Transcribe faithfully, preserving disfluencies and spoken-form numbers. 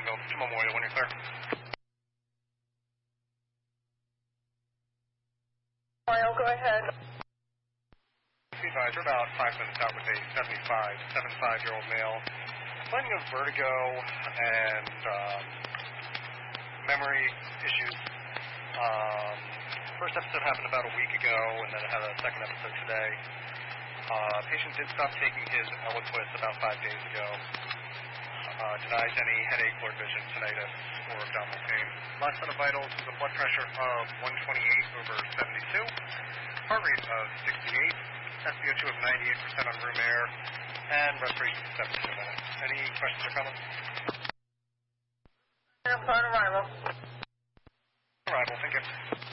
Jacksonville to Memorial when you're clear. Memorial, go ahead. Advisor, about five minutes out with a seventy-five, seventy-five-year-old male, complaining of vertigo and um, memory issues. Um, first episode happened about a week ago, and then I had a second episode today. Uh, patient did stop taking his Eliquis about five days ago. Uh, denies any headache, blurred vision, tinnitus, or abdominal pain. Last set of vitals was a blood pressure of one twenty-eight over seventy-two, heart rate of sixty-eight, S p O two of ninety-eight percent on room air, and respiration of seventy-two minutes. Any questions or comments? Upon arrival. Arrival, thank you.